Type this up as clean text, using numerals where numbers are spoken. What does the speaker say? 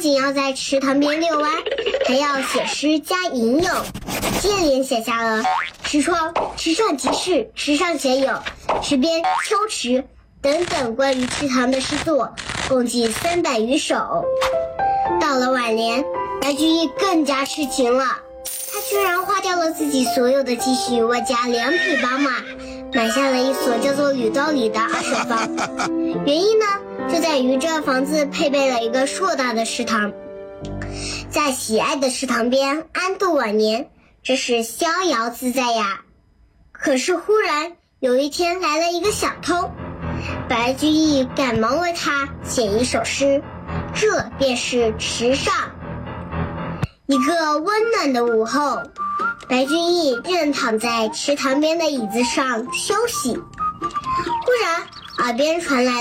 仅要在池塘边遛弯，还要写诗加引咏，接连写下了池窗、池上即事、池上写咏、池边秋池等等关于池塘的诗作，共计300余首。到了晚年，白居易更加痴情了，他居然花掉了自己所有的积蓄，外加2匹宝马，买下了一所叫做吕道里的2手房。原因呢，就在于这房子配备了一个硕大的池塘，在喜爱的池塘边安度晚年，真是逍遥自在呀。可是忽然有一天来了一个小偷，白居易赶忙为他写一首诗，这便是池上。一个温暖的午后，白居易正躺在池塘边的椅子上休息，忽然耳边传来